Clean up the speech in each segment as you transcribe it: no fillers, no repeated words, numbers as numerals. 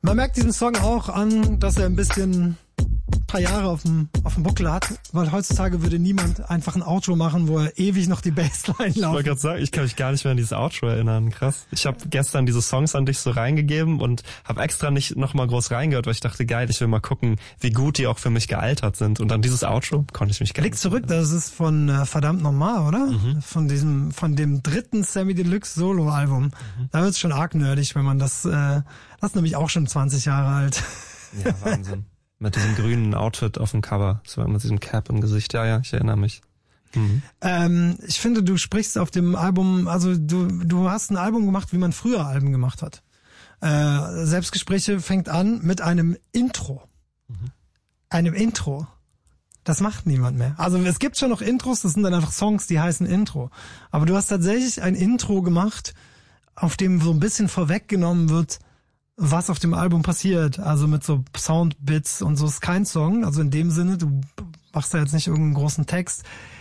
Man merkt diesen Song auch an, dass er ein paar Jahre auf dem Buckel hat, weil heutzutage würde niemand einfach ein Outro machen, wo er ewig noch die Bassline laufen. Ich wollte gerade sagen, ich kann mich gar nicht mehr an dieses Outro erinnern. Krass. Ich habe gestern diese Songs an dich so reingegeben und habe extra nicht nochmal groß reingehört, weil ich dachte, geil, ich will mal gucken, wie gut die auch für mich gealtert sind. Und an dieses Outro konnte ich mich gar nicht. Blick zurück, das ist von Verdammt Normal, oder? Mhm. Von dem dritten Sammy Deluxe Solo-Album. Mhm. Da wird's schon arg nerdig, wenn man das ist nämlich auch schon 20 Jahre alt. Ja, Wahnsinn. Mit diesem grünen Outfit auf dem Cover. Das war mit diesem Cap im Gesicht. Ja, ich erinnere mich. Mhm. Ich finde, du sprichst auf dem Album, also du hast ein Album gemacht, wie man früher Alben gemacht hat. Selbstgespräche fängt an mit einem Intro. Mhm. Einem Intro. Das macht niemand mehr. Also es gibt schon noch Intros, das sind dann einfach Songs, die heißen Intro. Aber du hast tatsächlich ein Intro gemacht, auf dem so ein bisschen vorweggenommen wird, was auf dem Album passiert, also mit so Soundbits und so, ist kein Song, also in dem Sinne, du machst da jetzt nicht irgendeinen großen Text.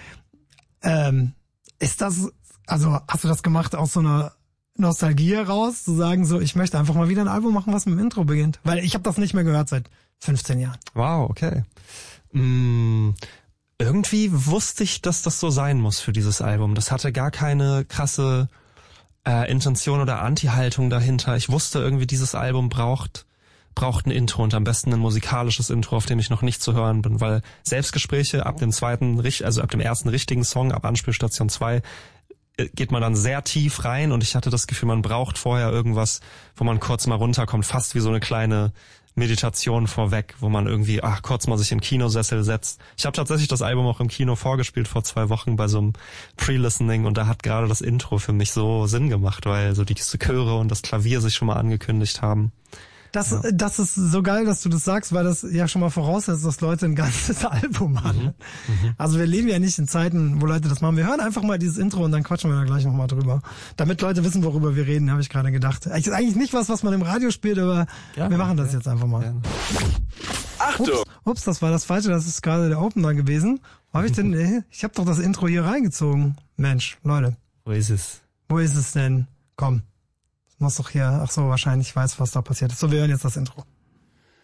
Ist das, also hast du das gemacht aus so einer Nostalgie heraus, zu sagen so, ich möchte einfach mal wieder ein Album machen, was mit dem Intro beginnt? Weil ich habe das nicht mehr gehört seit 15 Jahren. Wow, okay. Irgendwie wusste ich, dass das so sein muss für dieses Album. Das hatte gar keine krasse Intention oder Anti-Haltung dahinter. Ich wusste irgendwie, dieses Album braucht ein Intro und am besten ein musikalisches Intro, auf dem ich noch nicht zu hören bin, weil Selbstgespräche ab dem ersten richtigen Song, ab Anspielstation 2, geht man dann sehr tief rein und ich hatte das Gefühl, man braucht vorher irgendwas, wo man kurz mal runterkommt, fast wie so eine kleine Meditation vorweg, wo man irgendwie kurz mal sich in den Kinosessel setzt. Ich habe tatsächlich das Album auch im Kino vorgespielt vor 2 Wochen bei so einem Pre-Listening und da hat gerade das Intro für mich so Sinn gemacht, weil so diese Chöre und das Klavier sich schon mal angekündigt haben. Das ist so geil, dass du das sagst, weil das ja schon mal voraussetzt, dass Leute ein ganzes Album machen. Also wir leben ja nicht in Zeiten, wo Leute das machen. Wir hören einfach mal dieses Intro und dann quatschen wir da gleich nochmal drüber. Damit Leute wissen, worüber wir reden, habe ich gerade gedacht. Ist eigentlich nicht was man im Radio spielt, aber wir machen das jetzt einfach mal. Gerne. Achtung! Ups, das war das Falsche, das ist gerade der Opener gewesen. Wo habe ich denn? Ich habe doch das Intro hier reingezogen. Mensch, Leute. Wo ist es? Wo ist es denn? Komm. Muss doch hier, ach so, wahrscheinlich weiß, was da passiert ist. So, wir hören jetzt das Intro.